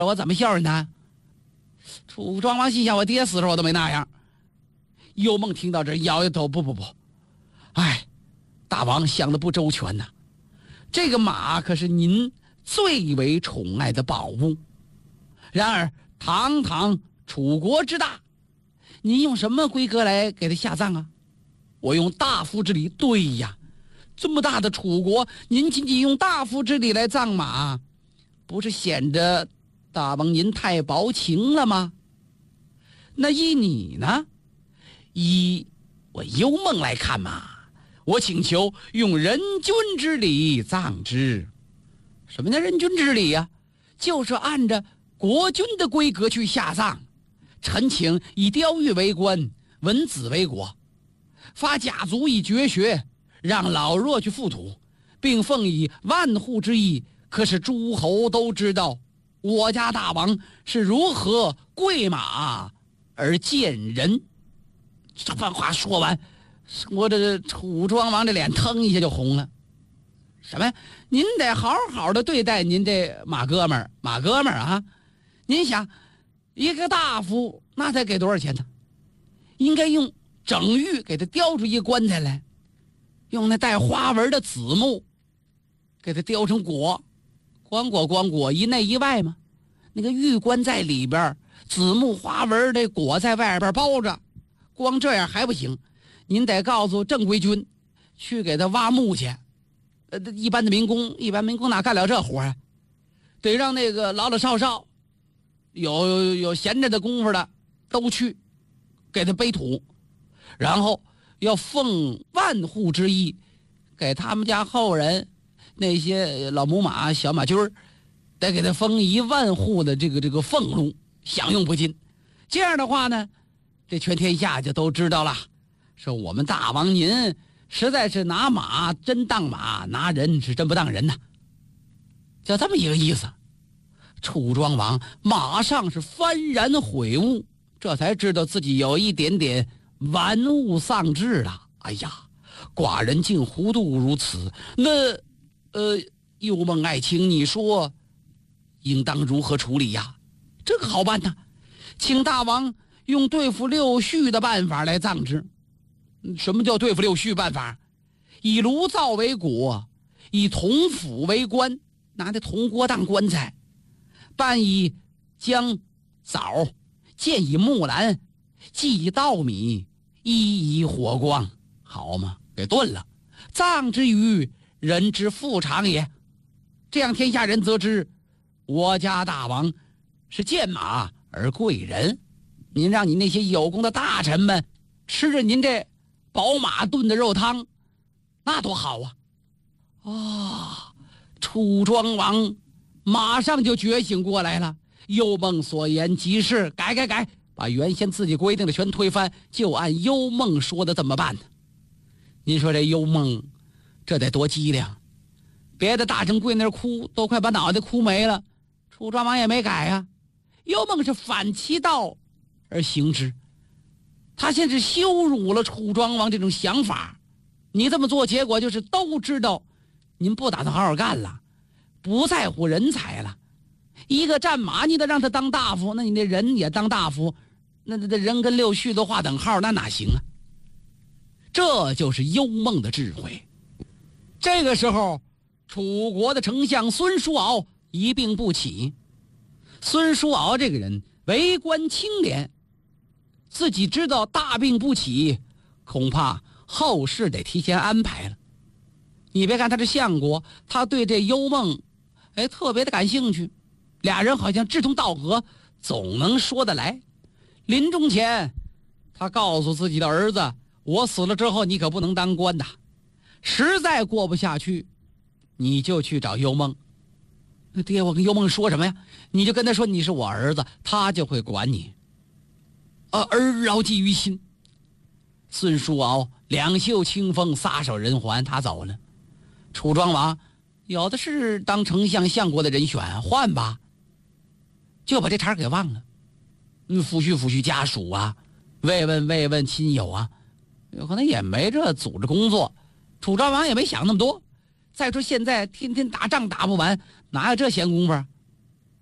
我怎么孝顺他？楚庄王心想，我爹死时候我都没那样。幽梦听到这摇摇头，不，哎，大王想的不周全呐。这个马可是您最为宠爱的宝物，然而堂堂楚国之大，您用什么规格来给他下葬啊？我用大夫之礼。对呀，这么大的楚国，您仅仅用大夫之礼来葬马，不是显得大王您太薄情了吗？那依你呢？依我幽梦来看嘛，我请求用人君之礼葬之。什么叫人君之礼呀？就是按着国君的规格去下葬。臣请以雕玉为官，文子为国，发甲族以绝学，让老弱去覆土，并奉以万户之意，可使诸侯都知道我家大王是如何跪马而见人。这番话说完，我这楚庄王这脸腾一下就红了。什么？您得好好的对待您这马哥们儿啊！您想，一个大夫那得给多少钱呢？应该用整玉给他雕出一个棺材来，用那带花纹的子木给他雕成椁，光椁一内一外嘛。那个玉棺在里边，子木花纹的椁在外边包着。光这样还不行，您得告诉正规军去给他挖墓去。一般民工哪干了这活啊？得让那个老少有闲着的功夫的都去给他背土，然后要奉万户之意，给他们家后人那些老母马小马驹得给他封1万户的这个俸禄，享用不尽。这样的话呢，这全天下就都知道了，说我们大王您实在是拿马真当马，拿人是真不当人呐，就这么一个意思。楚庄王马上是幡然悔悟，这才知道自己有一点点玩物丧志了。哎呀，寡人竟糊涂如此，那幽梦爱卿，你说应当如何处理呀？这个好办呐，请大王用对付六畜的办法来葬之。什么叫对付六畜办法？以炉灶为椁，以铜釜为棺，拿那铜锅当棺材，拌以姜枣，建以木兰，祭以稻米，一以火光，好嘛，给炖了，葬之于人之副长也。这样天下人则知我家大王是见马而贵人。您让你那些有功的大臣们吃着您这宝马炖的肉汤，那多好啊！楚庄王马上就觉醒过来了，幽梦所言极是，改，把原先自己规定的全推翻，就按幽梦说的这么办呢。您说这幽梦这得多机灵，别的大臣跪那儿哭都快把脑袋哭没了，楚庄王也没改啊。幽梦是反其道而行之，他先是羞辱了楚庄王这种想法。你这么做，结果就是都知道您不打算好好干了，不在乎人才了。一个战马你得让他当大夫，那你那人也当大夫，那人跟六畜都划等号，那哪行啊？这就是幽梦的智慧。这个时候，楚国的丞相孙叔敖一病不起。孙叔敖这个人为官清廉，自己知道大病不起，恐怕后事得提前安排了。你别看他是相国，他对这幽梦特别的感兴趣，俩人好像志同道合，总能说得来。临终前他告诉自己的儿子，我死了之后你可不能当官的，实在过不下去你就去找幽梦。那爹，我跟幽梦说什么呀？你就跟他说你是我儿子，他就会管你。儿牢记于心。孙叔敖两袖清风，撒手人寰，他走了。楚庄王有的是当丞相相国的人选，换吧，就把这茬给忘了。抚恤家属啊，慰问亲友啊，有可能也没这组织工作。楚庄王也没想那么多。再说现在天天打仗打不完，哪有这闲工夫？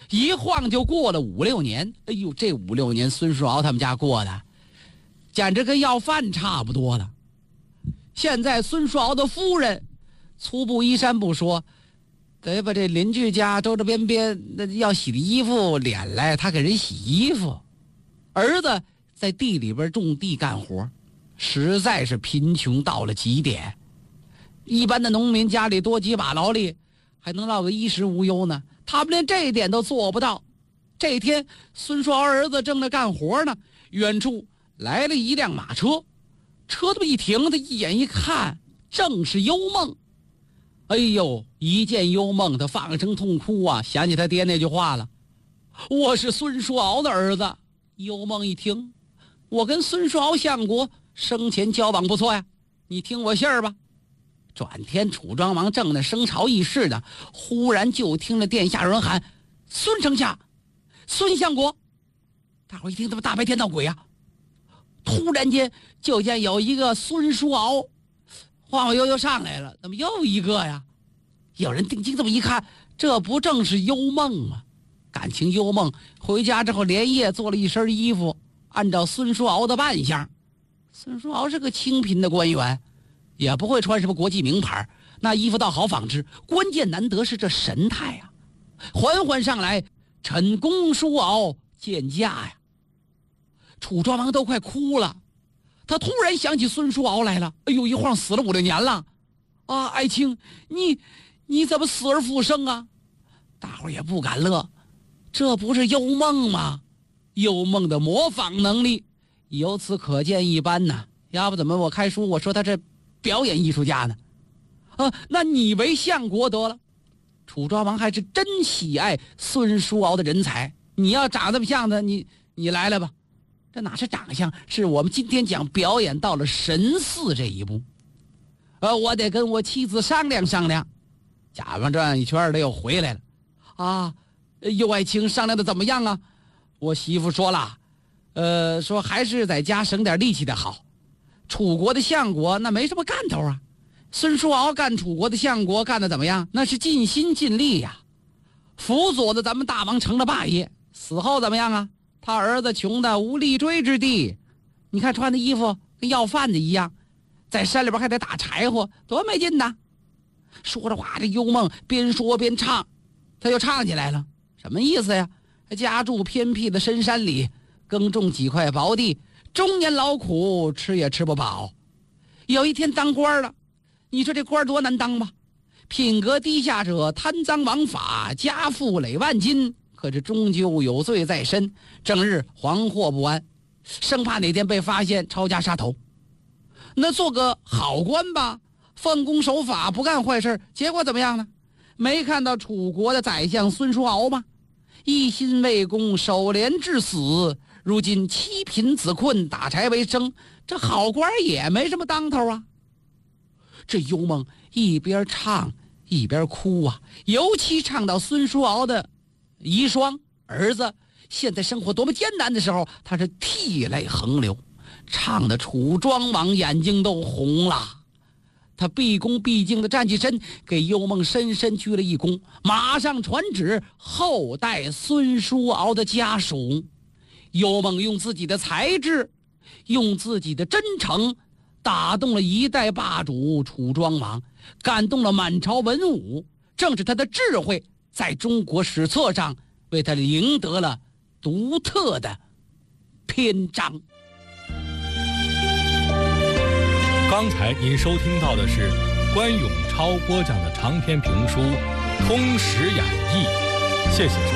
一晃就过了5、6年。哎呦，这5、6年孙叔敖他们家过的简直跟要饭差不多了。现在孙叔敖的夫人粗布衣衫不说，得把这邻居家周周边边那要洗的衣服敛来，他给人洗衣服。儿子在地里边种地干活，实在是贫穷到了极点。一般的农民家里多几把劳力还能落个衣食无忧呢，他们连这一点都做不到。这天孙叔敖儿子正在干活呢，远处来了一辆马车，车这么一停，他一眼一看，正是幽梦。哎呦，一见幽梦，他放声痛哭啊，想起他爹那句话了：我是孙叔敖的儿子。幽梦一听，我跟孙叔敖相国生前交往不错呀，你听我信儿吧。转天楚庄王正在生朝议事呢，忽然就听了殿下有人喊：孙丞相，孙相国。大伙一听，怎么大白天闹鬼啊？突然间就见有一个孙叔敖晃晃悠悠上来了，怎么又一个呀？有人定睛这么一看，这不正是幽梦吗？感情幽梦回家之后连夜做了一身衣服，按照孙叔敖的扮相。孙叔敖是个清贫的官员，也不会穿什么国际名牌，那衣服倒好纺织，关键难得是这神态呀。缓缓上来，臣公叔敖见驾呀。楚庄王都快哭了，他突然想起孙叔敖来了。哎呦，一晃死了5、6年了啊！爱卿，你怎么死而复生啊？大伙也不敢乐，这不是幽梦吗？幽梦的模仿能力由此可见一斑呐。要不怎么我开书我说他这表演艺术家呢？那你为相国得了。楚庄王还是真喜爱孙叔敖的人才，你要长这么像的，你来了吧。这哪是长相，是我们今天讲表演到了神似这一步。我得跟我妻子商量商量。假装转一圈他又回来了啊。右爱卿商量的怎么样啊？我媳妇说了，说还是在家省点力气的好。楚国的相国那没什么干头啊，孙叔敖干楚国的相国干的怎么样？那是尽心尽力呀，辅佐的咱们大王成了霸业。死后怎么样啊？他儿子穷的无立锥之地，你看穿的衣服跟要饭的一样，在山里边还得打柴火，多没劲呐。说着话，这幽梦边说边唱，他就唱起来了。什么意思呀？家住偏僻的深山里，耕种几块薄地，终年劳苦，吃也吃不饱。有一天当官了，你说这官多难当吧？品格低下者贪赃枉法，家富累万金，可是终究有罪在身，整日惶惑不安，生怕哪天被发现抄家杀头。那做个好官吧，奉公守法，不干坏事，结果怎么样呢？没看到楚国的宰相孙叔敖吗？一心为公，守廉至死，如今妻贫子困，打柴为生，这好官也没什么当头啊。这幽梦一边唱一边哭啊，尤其唱到孙叔敖的遗孀儿子现在生活多么艰难的时候，他是涕泪横流，唱的楚庄王眼睛都红了。他毕恭毕敬地站起身，给幽梦深深鞠了一躬，马上传旨后代孙叔敖的家属。幽梦用自己的才智，用自己的真诚，打动了一代霸主楚庄王，感动了满朝文武。正是他的智慧，在中国史册上为他赢得了独特的篇章。 刚才您收听到的是关永超播讲的长篇评书《通史演义》，谢谢收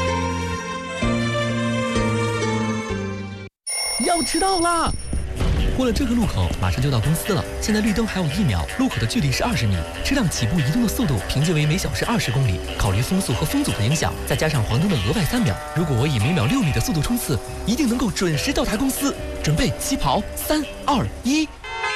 听。 要迟到了！过了这个路口，马上就到公司了。现在绿灯还有1秒，路口的距离是20米，车辆起步移动的速度平均为每小时20公里。考虑风速和风阻的影响，再加上黄灯的额外3秒，如果我以每秒6米的速度冲刺，一定能够准时到达公司。准备起跑，3、2、1。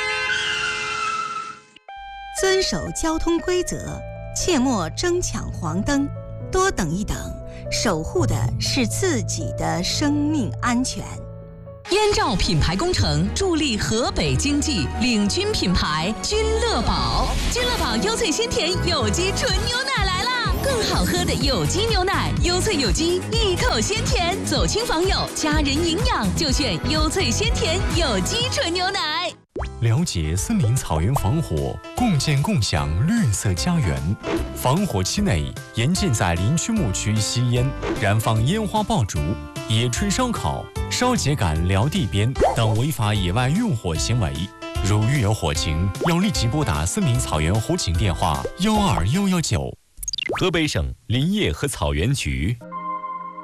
遵守交通规则，切莫争抢黄灯，多等一等，守护的是自己的生命安全。 燕赵品牌工程助力河北经济，领军品牌君乐宝。君乐宝优萃鲜甜有机纯牛奶来啦！更好喝的有机牛奶，优萃有机，一口鲜甜。走亲访友，家人营养，就选优萃鲜甜有机纯牛奶。 了解森林草原防火，共建共享绿色家园。防火期内，严禁在林区牧区吸烟、燃放烟花爆竹、野炊烧烤、烧秸秆撩地边等违法野外用火行为。如遇有火情，要立即拨打森林草原火警电话12119。 河北省林业和草原局。